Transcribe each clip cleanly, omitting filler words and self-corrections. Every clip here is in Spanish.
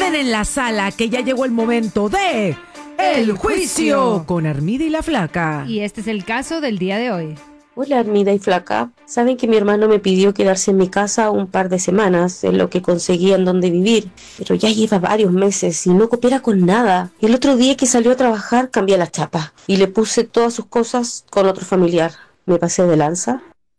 orden en la sala, que ya llegó el momento de El Juicio con Armida y la Flaca. Y este es el caso del día de hoy. Hola Armida y Flaca, saben que mi hermano me pidió quedarse en mi casa un par de semanas en lo que conseguía en donde vivir, pero ya lleva varios meses y no coopera con nada. El otro día que salió a trabajar cambié la chapa y le puse todas sus cosas con otro familiar. ¿Me pasé de lanza?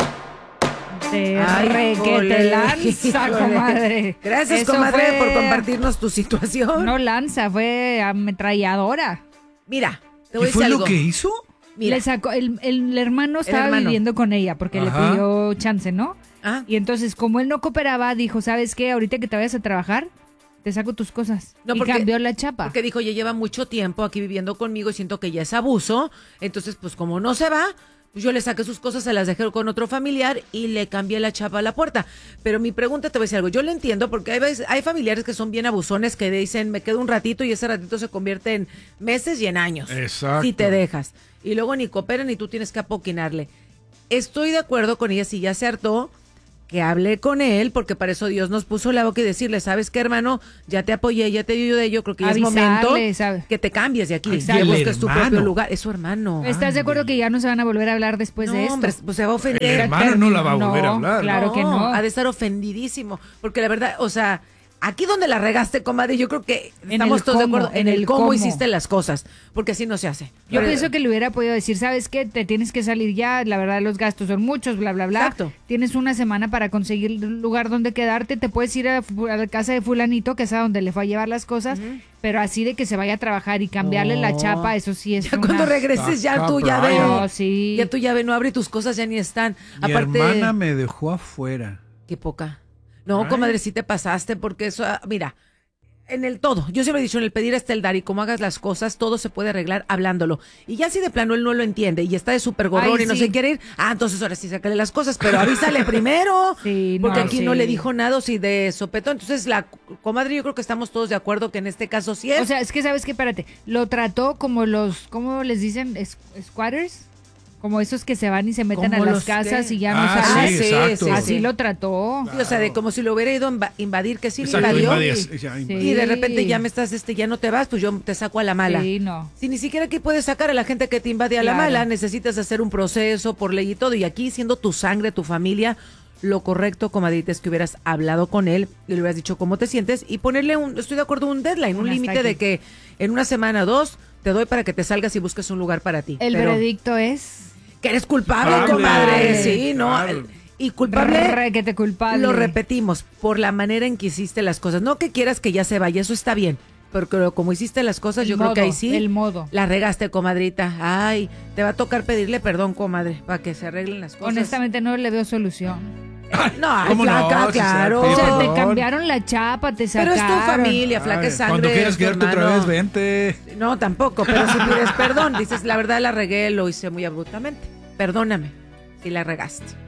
Que te lanza, comadre. Gracias, Eso comadre, fue- por compartirnos tu situación. No lanza, fue ametralladora. Mira, te voy a ¿Qué fue decir lo algo. que hizo? Mira, Le sacó, el hermano estaba hermano. viviendo con ella porque Ajá. le pidió chance, ¿no? ah, Y entonces, como él no cooperaba, dijo, ¿sabes qué? Ahorita que te vayas a trabajar, te saco tus cosas. No, y porque- cambió la chapa. porque dijo, ya lleva mucho tiempo aquí viviendo conmigo y siento que ya es abuso. Entonces, pues como no se va, pues yo le saqué sus cosas, se las dejé con otro familiar y le cambié la chapa a la puerta. Pero mi pregunta, te voy a decir algo, yo le entiendo porque hay familiares que son bien abusones que dicen, me quedo un ratito y ese ratito se convierte en meses y en años. Exacto. Si te dejas. Y luego ni cooperan ni tú tienes que apoquinarle. Estoy de acuerdo con ella, si ya se hartó, que hable con él, porque para eso Dios nos puso la boca y decirle, ¿sabes qué, hermano? Ya te apoyé, ya te ayudé, yo creo que ya es Avisarle, momento ¿sabe? que te cambies de aquí, Exacto. que El busques tu hermano. propio lugar. Es su hermano. ¿Estás de acuerdo que ya no se van a volver a hablar después No, de esto? hombre, pues se va a ofender. El hermano no la va a volver a No, hablar. claro que no. Ha de estar ofendidísimo, porque la verdad, o sea, aquí donde la regaste, comadre, yo creo que En estamos el todos de cómo, acuerdo en en el el cómo cómo. hiciste las cosas, porque así no se hace. Yo pienso que le hubiera podido decir, ¿sabes qué? Te tienes que salir ya, la verdad los gastos son muchos, bla, bla, bla. Exacto. Tienes una semana para conseguir un lugar donde quedarte, te puedes ir a la casa de fulanito, que es a donde le fue a llevar las cosas, pero así de que se vaya a trabajar y cambiarle la No. chapa, eso sí es Ya cuando regreses ya Saca tu llave, Brian. No, sí. ya tu llave no abre y tus cosas ya ni están. Mi Aparte, hermana me dejó afuera. qué poca. No, Ay. comadre, sí te pasaste, porque eso, mira, en el todo, yo siempre he dicho, en el pedir está el dar, y como hagas las cosas, todo se puede arreglar hablándolo. Y ya si de plano él no lo entiende y está de súper gorrón Ay, y no sí. se quiere ir, entonces ahora sí sácale las cosas, pero avísale primero, Sí, porque no, aquí sí. no le dijo nada, o si de sopetón. Entonces la comadre, yo creo que estamos todos de acuerdo que en este caso sí es. O sea, es que sabes que, espérate, lo trató como los, ¿cómo les dicen? Squatters, como esos que se van y se meten a ¿Como las los casas qué? y ya no Ah, salen. sí, sí, exacto. sí, Así sí. lo trató. Sí, o sea, de como si lo hubiera ido a invadir, que sí lo Exacto, invadió. invadías, Y, ya, Sí. y de repente ya me estás, ya no te vas, pues yo te saco a la mala. Sí, no. Si ni siquiera aquí puedes sacar a la gente que te invade a la Claro. mala, necesitas hacer un proceso por ley y todo. Y aquí, siendo tu sangre, tu familia, lo correcto, comadrita, es que hubieras hablado con él y le hubieras dicho cómo te sientes y ponerle estoy de acuerdo, un deadline, un Hasta límite aquí. de que en una semana o dos te doy para que te salgas y busques un lugar para ti. El Pero veredicto es que eres culpable, Culpable. comadre. Sí, no. Claro. Y culpable. requete culpable. Lo repetimos, por la manera en que hiciste las cosas. No que quieras que ya se vaya, eso está bien. Pero como hiciste las cosas, El yo creo que ahí modo, sí. el modo. La regaste, comadrita. Ay, te va a tocar pedirle perdón, comadre, para que se arreglen las cosas. Honestamente no le veo solución. No, ay, ¿Cómo no? flaca, Si se claro. la O sea, Perdón. te cambiaron la chapa, te Pero sacaron. es tu familia, flaca, Ay, es sangre. Cuando quieras es tu quedarte otra hermano. vez, vente. No, tampoco, pero si pides perdón, dices, la verdad la regué, lo hice muy abruptamente. Perdóname si la regaste.